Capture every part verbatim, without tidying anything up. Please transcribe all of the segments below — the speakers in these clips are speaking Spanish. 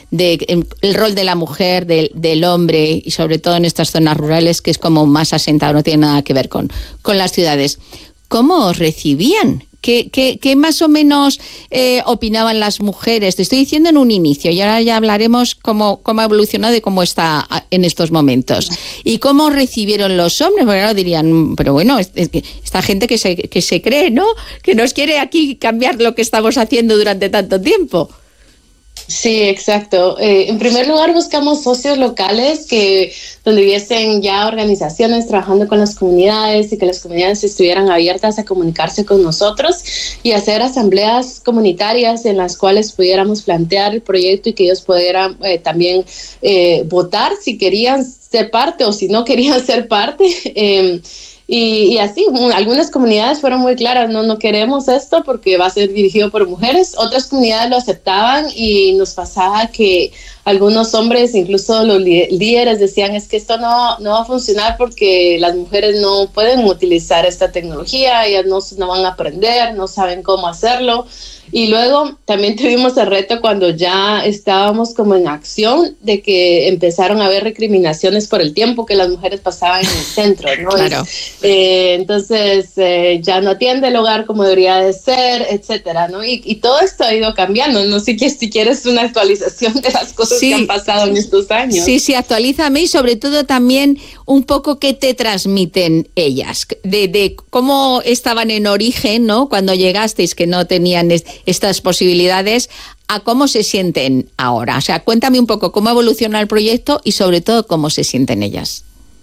de el rol de la mujer, de, del hombre, y sobre todo en estas zonas rurales, que es como más asentado, no tiene nada que ver con, con las ciudades. ¿Cómo os recibían? ¿Qué, qué, qué más o menos eh, opinaban las mujeres? Te estoy diciendo en un inicio, y ahora ya hablaremos cómo, cómo ha evolucionado y cómo está en estos momentos. ¿Y cómo recibieron los hombres? Porque ahora dirían, pero bueno, es, es que esta gente que se, que se cree, ¿no?, que nos quiere aquí cambiar lo que estamos haciendo durante tanto tiempo. Sí, exacto. Eh, en primer lugar, buscamos socios locales que donde hubiesen ya organizaciones trabajando con las comunidades y que las comunidades estuvieran abiertas a comunicarse con nosotros y hacer asambleas comunitarias en las cuales pudiéramos plantear el proyecto y que ellos pudieran eh, también eh, votar si querían ser parte o si no querían ser parte. Eh, Y, y así, algunas comunidades fueron muy claras, no, no queremos esto porque va a ser dirigido por mujeres. Otras comunidades lo aceptaban y nos pasaba que algunos hombres, incluso los líderes, decían es que esto no, no va a funcionar porque las mujeres no pueden utilizar esta tecnología, ellas no, no van a aprender, no saben cómo hacerlo. Y luego también tuvimos el reto cuando ya estábamos como en acción de que empezaron a haber recriminaciones por el tiempo que las mujeres pasaban en el centro, ¿no? Claro. Eh, entonces eh, ya no atiende el hogar como debería de ser, etcétera, ¿no? Y, y todo esto ha ido cambiando. No sé si quieres una actualización de las cosas sí, que han pasado en estos años. Sí, sí, actualízame y sobre todo también un poco qué te transmiten ellas, de, de cómo estaban en origen, ¿no?, cuando llegasteis, que no tenían es, estas posibilidades, a cómo se sienten ahora. O sea, cuéntame un poco cómo evoluciona el proyecto y sobre todo cómo se sienten ellas.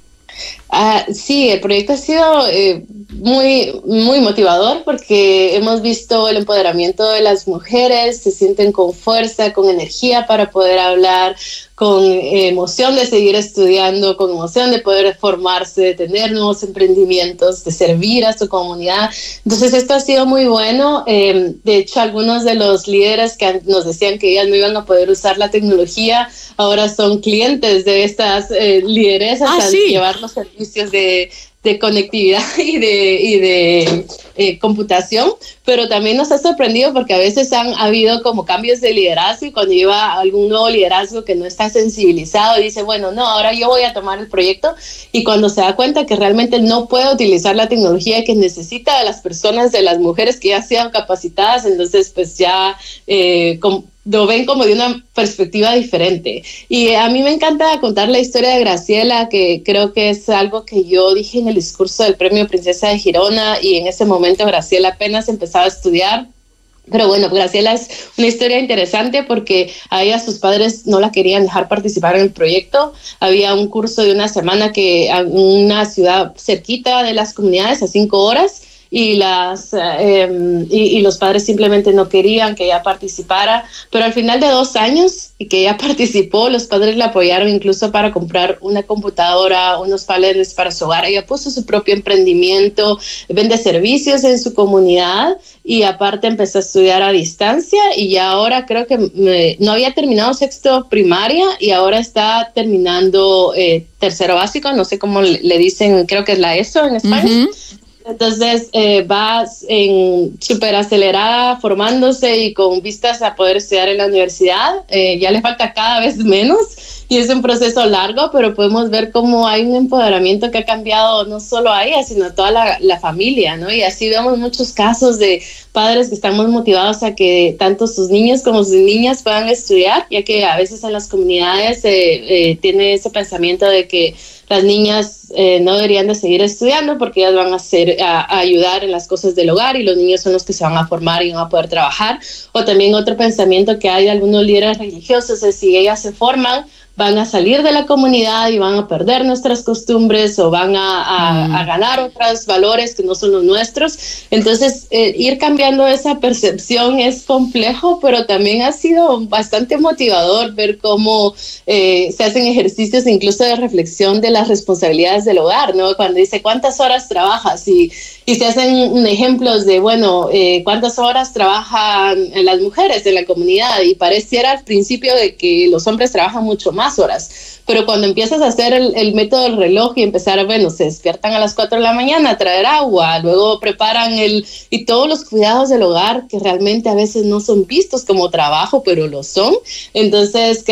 Uh, sí, el proyecto ha sido eh, muy, muy motivador porque hemos visto el empoderamiento de las mujeres, se sienten con fuerza, con energía para poder hablar, con eh, emoción de seguir estudiando, con emoción de poder formarse, de tener nuevos emprendimientos, de servir a su comunidad. Entonces esto ha sido muy bueno. Eh, de hecho, algunos de los líderes que nos decían que ellas no iban a poder usar la tecnología, ahora son clientes de estas eh, lideresas ah, a ¿sí? llevar los servicios de, de conectividad y de, y de eh, computación, pero también nos ha sorprendido porque a veces han habido como cambios de liderazgo y cuando lleva algún nuevo liderazgo que no está sensibilizado dice, bueno, no, ahora yo voy a tomar el proyecto, y cuando se da cuenta que realmente no puede utilizar la tecnología que necesita de las personas, de las mujeres que ya sean capacitadas, entonces pues ya eh, con, lo ven como de una perspectiva diferente. Y a mí me encanta contar la historia de Graciela, que creo que es algo que yo dije en el discurso del Premio Princesa de Girona, y en ese momento Graciela apenas empezaba a estudiar. Pero bueno, Graciela es una historia interesante porque a ella sus padres no la querían dejar participar en el proyecto. Había un curso de una semana que en una ciudad cerquita de las comunidades, a cinco horas, y, las, eh, y, y los padres simplemente no querían que ella participara, pero al final de dos años y que ella participó, los padres la apoyaron incluso para comprar una computadora, unos paneles para su hogar. Ella puso su propio emprendimiento, vende servicios en su comunidad y aparte empezó a estudiar a distancia, y ya ahora creo que me, no había terminado sexto primaria y ahora está terminando eh, tercero básico, no sé cómo le, le dicen, creo que es la ESO en España. Uh-huh. Entonces eh, va en súper acelerada, formándose y con vistas a poder estudiar en la universidad. Eh, ya le falta cada vez menos y es un proceso largo, pero podemos ver cómo hay un empoderamiento que ha cambiado no solo a ella, sino a toda la, la familia, ¿no? Y así vemos muchos casos de padres que están muy motivados a que tanto sus niños como sus niñas puedan estudiar, ya que a veces en las comunidades eh, eh, tiene ese pensamiento de que las niñas eh, no deberían de seguir estudiando porque ellas van a, hacer, a, a ayudar en las cosas del hogar y los niños son los que se van a formar y van a poder trabajar. O también otro pensamiento que hay de algunos líderes religiosos es si ellas se forman, van a salir de la comunidad y van a perder nuestras costumbres o van a, a, mm. a ganar otros valores que no son los nuestros. Entonces, eh, ir cambiando esa percepción es complejo, pero también ha sido bastante motivador ver cómo eh, se hacen ejercicios incluso de reflexión de las responsabilidades del hogar, ¿no? Cuando dice, ¿cuántas horas trabajas? Y, y se hacen ejemplos de, bueno, eh, ¿cuántas horas trabajan las mujeres en la comunidad? Y pareciera al principio de que los hombres trabajan mucho más horas, pero cuando empiezas a hacer el, el método del reloj y empezar, bueno, se despiertan a las cuatro de la mañana a traer agua, luego preparan el, y todos los cuidados del hogar que realmente a veces no son vistos como trabajo, pero lo son. Entonces,